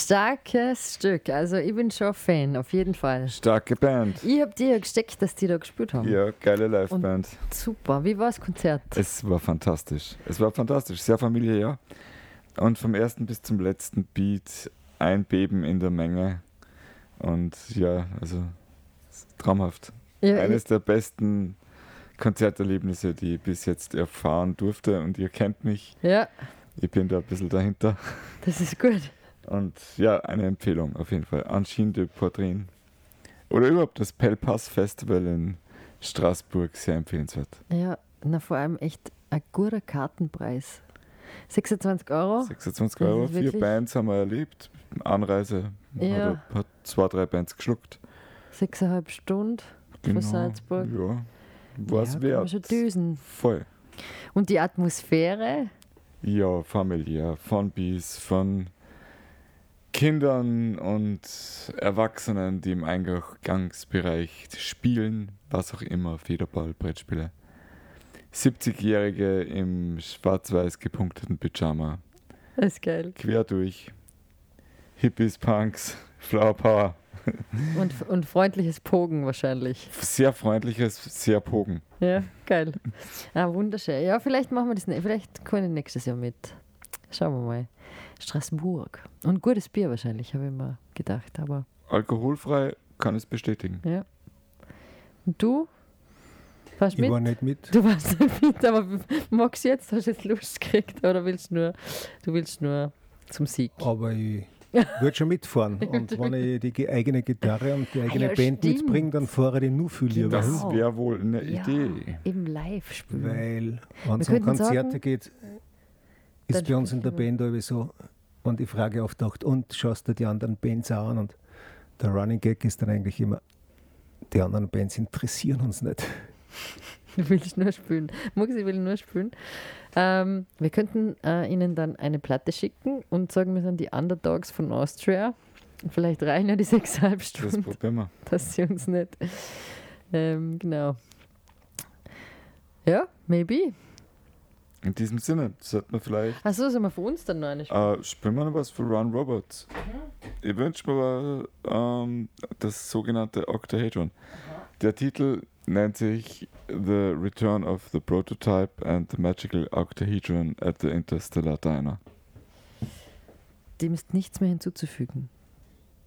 Starkes Stück. Also ich bin schon Fan, auf jeden Fall. Starke Band. Ich habe dir ja gesteckt, dass die da gespielt haben. Ja, geile Liveband. Super. Wie war das Konzert? Es war fantastisch. Sehr familiär. Und vom ersten bis zum letzten Beat ein Beben in der Menge. Und ja, also traumhaft. Ja, Eines der besten Konzerterlebnisse, die ich bis jetzt erfahren durfte. Und ihr kennt mich. ja, Ich bin da ein bisschen dahinter. das ist gut. Und ja, eine Empfehlung auf jeden Fall. Angine de Poitrine. Oder überhaupt das Pelpas Festival in Straßburg, sehr empfehlenswert. Ja, na vor allem echt ein guter Kartenpreis. 26 Euro. 26 Das Euro, ist 4 wirklich- Bands haben wir erlebt. Anreise Ja. hat 2, 3 Bands geschluckt. 6,5 Stunden von Salzburg. Ja, war es Ja, kann man wert. schon düsen. Voll. Und die Atmosphäre, Ja, familiär, von Bis, von Kindern und Erwachsenen, die im Eingangsbereich spielen, was auch immer, Federball, Brettspiele. 70-Jährige im schwarz-weiß gepunkteten Pyjama, das ist geil. quer durch. Hippies, Punks, Flower Power. Und freundliches Pogen wahrscheinlich. Sehr freundliches, sehr Pogen. Ja, geil. Ah, wunderschön. Ja, vielleicht machen wir das vielleicht komme ich nächstes Jahr mit. Schauen wir mal. Straßburg. Und gutes Bier wahrscheinlich, habe ich mir gedacht. Aber Alkoholfrei, kann es bestätigen. ja. Und du? Fährst Ich mit? war nicht mit. Du warst nicht mit, aber magst du jetzt? Hast du jetzt Lust gekriegt? Oder willst du willst nur zum Sieg? Aber ich würde schon mitfahren. Und wenn ich die eigene Gitarre und die eigene ja, Band stimmt. mitbringe, dann fahre ich die nur viel lieber Das hin. Wow. wäre wohl eine Ja, Idee. im Live spielen. Weil, wenn es Wir um könnten Konzerte sagen, geht, dann ist bei uns in der sprechen Band irgendwie so, wenn die Frage auftaucht, und schaust du die anderen Bands auch an? Und der Running Gag ist dann eigentlich immer, die anderen Bands interessieren uns nicht. Du willst nur spielen. Muxi will nur spielen. Wir könnten ihnen dann eine Platte schicken und sagen, wir sind die Underdogs von Austria. Vielleicht reichen ja die 6,5 Das Stunden, probieren wir. dass sie uns nicht. Genau. Ja, maybe. In diesem Sinne, sollten wir vielleicht. Achso, sollen wir für uns dann noch eine spielen? Spielen wir noch was für Run Roberts? Ich wünsche mir das sogenannte Octahedron. Der Titel nennt sich The Return of the Prototype and the Magical Octahedron at the Interstellar Diner. Dem ist nichts mehr hinzuzufügen.